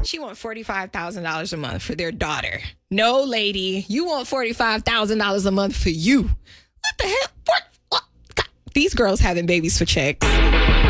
She want $45,000 a month for their daughter. No, lady, you want $45,000 a month for you. What the hell? What? God. These girls having babies for checks.